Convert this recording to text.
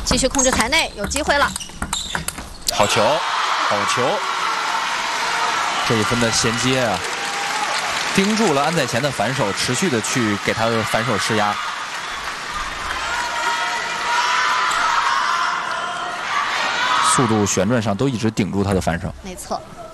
继续控制台内，有机会了。 好球，好球！这一分的衔接啊，盯住了安在前的反手，持续的去给他的反手施压。速度、旋转上都一直顶住他的反手。 没错。